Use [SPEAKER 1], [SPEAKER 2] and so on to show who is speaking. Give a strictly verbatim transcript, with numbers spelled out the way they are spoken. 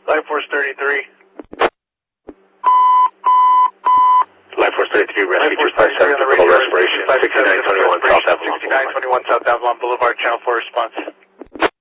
[SPEAKER 1] Life Force thirty-three.
[SPEAKER 2] Life Force thirty-three, rescue two five seven, typical respiration, sixty-nine twenty-one South Avenue.